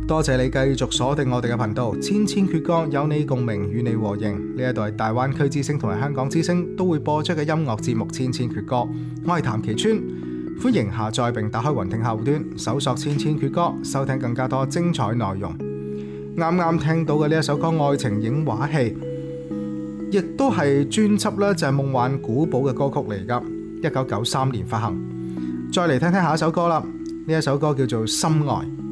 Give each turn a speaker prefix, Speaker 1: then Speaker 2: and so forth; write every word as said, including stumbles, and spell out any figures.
Speaker 1: 多謝你繼續鎖定我哋嘅頻道，千千闕歌，有你共鳴，與你和應。呢一度係大灣區之聲同埋香港之聲都會播出嘅音樂節目《千千闕歌》，我係譚其川，歡迎下載並打開雲聽客戶端，搜索《千千闕歌》，收聽更加多精彩內容。啱啱聽到嘅呢一首歌《愛情影畫戲》，亦都係專輯呢就係夢幻古堡嘅歌曲嚟㗎，一九九三年發行。再嚟聽聽下一首歌啦，呢一首歌叫做《心愛》。